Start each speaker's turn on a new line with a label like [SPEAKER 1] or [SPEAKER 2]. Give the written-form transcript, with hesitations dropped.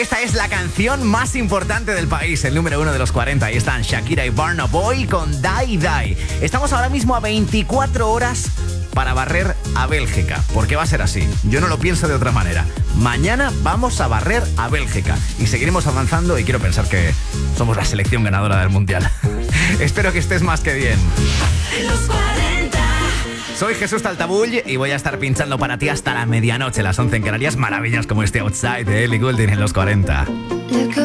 [SPEAKER 1] Esta es la canción más importante del país, el número 1 de los 40. Ahí están Shakira y Burna Boy con Die Die. Estamos ahora mismo a 24 horas para barrer a Bélgica, porque va a ser así. Yo no lo pienso de otra manera. Mañana vamos a barrer a Bélgica y seguiremos avanzando y quiero pensar que somos la selección ganadora del Mundial. Espero que estés más que bien.
[SPEAKER 2] Los 40.
[SPEAKER 1] Soy Jesús Taltabull y voy a estar pinchando para ti hasta la medianoche, las 11 en Canarias. Maravillas como este Outside de Ellie Goulding en los 40.